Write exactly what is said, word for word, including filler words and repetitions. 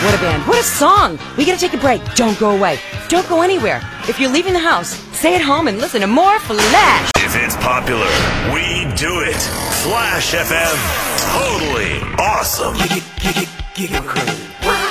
What a band. What a song. We gotta take a break. Don't go away. Don't go anywhere. If you're leaving the house, stay at home and listen to more Flash. If it's popular, we do it. Flash F M. Totally awesome. Gig it, gig it, gig it,